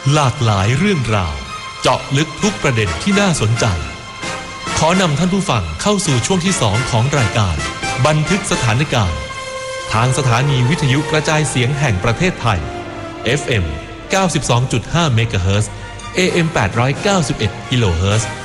หลากหลายเรื่องราวเจาะลึกทุกประเด็นที่น่าสนใจขอนำท่านผู้ฟังเข้าสู่ช่วงที่2ของรายการบันทึกสถานการณ์ทางสถานีวิทยุกระจายเสียงแห่งประเทศไทย FM 92.5 เมกะเฮิรตซ์ AM 891 กิโลเฮิรตซ์